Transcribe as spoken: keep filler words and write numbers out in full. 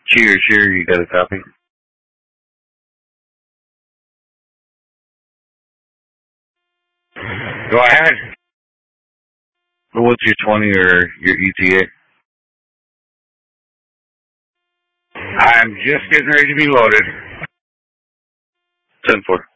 Cheers, sure, you got a copy? Go ahead. What's your twenty or your E T A? I'm just getting ready to be loaded. ten four.